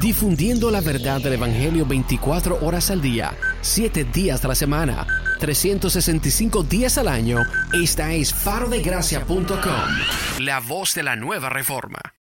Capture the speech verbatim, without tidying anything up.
Difundiendo la verdad del Evangelio veinticuatro horas al día, siete días a la semana, trescientos sesenta y cinco días al año. Esta es faro de gracia punto com, la voz de la nueva reforma.